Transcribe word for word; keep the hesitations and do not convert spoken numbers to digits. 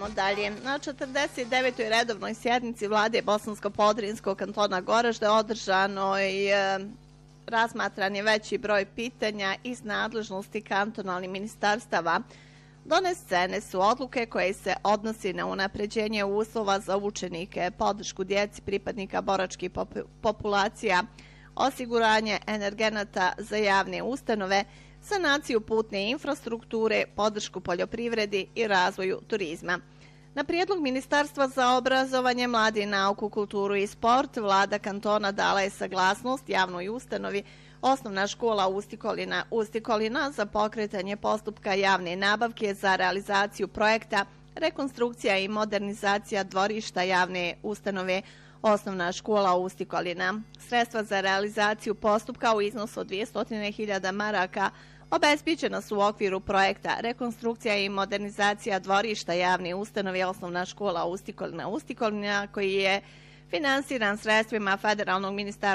idemo dalje. Na četrdeset devetoj redovnoj sjednici vlade Bosansko-Podrinjskog kantona Goražde održano je razmatran je veći broj pitanja iz nadležnosti kantonalnih ministarstava. Donesene su odluke koje se odnosi na unapređenje uslova za učenike, podršku djeci pripadnika boračkih populacija, osiguranje energenata za javne ustanove, sanaciju putne infrastrukture, podršku poljoprivredi i razvoju turizma. Na prijedlog Ministarstva za obrazovanje, mlade, nauku, kulturu i sport, vlada kantona dala je saglasnost javnoj ustanovi Osnovna škola Ustikolina Ustikolina za pokretanje postupka javne nabavke za realizaciju projekta rekonstrukcija i modernizacija dvorišta javne ustanove Osnovna škola Ustikolina. Sredstva za realizaciju postupka u iznosu od dvjesto hiljada maraka obezpičena su u okviru projekta rekonstrukcija i modernizacija dvorišta javne ustanove Osnovna škola Ustikolina Ustikolina koji je finansiran sredstvima Federalnog ministarstva